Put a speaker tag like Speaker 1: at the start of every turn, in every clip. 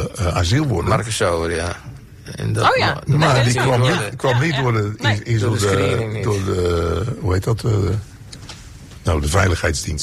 Speaker 1: asiel worden.
Speaker 2: Marcus Sauer, ja. En dat
Speaker 1: maar die kwam niet door de hoe heet dat? De veiligheidsdienst.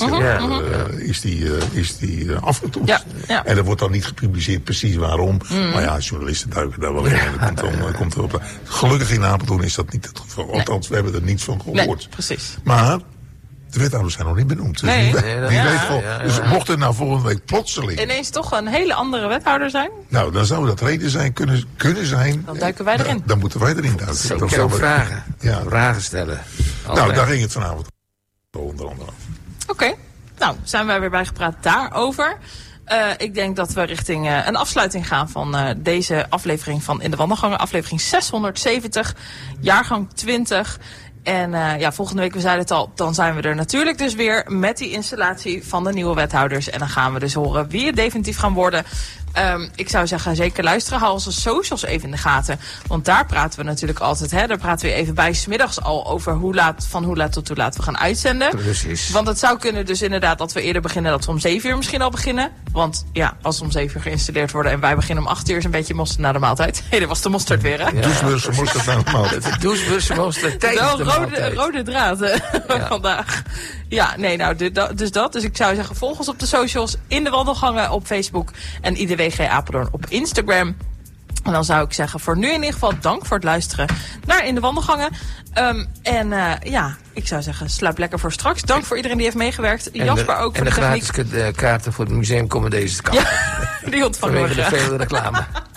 Speaker 1: Is die afgetoetst. Ja. En dat wordt dan niet gepubliceerd precies waarom. Maar ja, journalisten duiken daar wel in. En dan komt er op. Gelukkig in Apeldoorn is dat niet het geval. Althans, we hebben er niets van gehoord.
Speaker 3: Nee, precies.
Speaker 1: Maar de wethouders zijn nog niet benoemd. Dus wie weet wel. Dus mocht er nou volgende week plotseling
Speaker 3: ineens toch een hele andere wethouder zijn?
Speaker 1: Nou, dan zou dat reden zijn, kunnen zijn.
Speaker 3: Dan duiken wij erin.
Speaker 1: Dan moeten wij erin duiken.
Speaker 2: Dan kan ook vragen. Ja. Vragen stellen.
Speaker 1: Nou, daar ging het vanavond onder andere over.
Speaker 3: Oké. Nou, zijn wij weer bijgepraat daarover. Ik denk dat we richting een afsluiting gaan van deze aflevering van In de Wandelgangen. Aflevering 670, jaargang 20. En volgende week, we zeiden het al, dan zijn we er natuurlijk dus weer met die installatie van de nieuwe wethouders. En dan gaan we dus horen wie het definitief gaan worden. Ik zou zeggen, zeker luisteren. Hou onze socials even in de gaten. Want daar praten we natuurlijk altijd. Daar praten we even bij 's middags al over van hoe laat tot hoe laat we gaan uitzenden.
Speaker 2: Precies.
Speaker 3: Want het zou kunnen dus inderdaad dat we eerder beginnen. Dat we om 7 uur misschien al beginnen. Want ja, als we om 7 uur geïnstalleerd worden en wij beginnen om 8 uur is een beetje mosterd na de maaltijd. Dat was de mosterd weer, hè?
Speaker 1: Ja. Doesburgse mosterd na de maaltijd.
Speaker 2: De Doesburgse mosterd tijdens de maaltijd.
Speaker 3: Rode draad vandaag. Ja, nee, nou, dus dat. Dus ik zou zeggen, volg ons op de socials, In de Wandelgangen op Facebook en IDWG Apeldoorn op Instagram. En dan zou ik zeggen, voor nu in ieder geval dank voor het luisteren naar In de Wandelgangen. Ik zou zeggen, slaap lekker voor straks. Dank voor iedereen die heeft meegewerkt. Jasper ook voor de techniek.
Speaker 2: En de gratis kaarten voor het museum komen deze kant.
Speaker 3: Ja, die ontvangen we graag.
Speaker 2: Vanwege de vele reclame.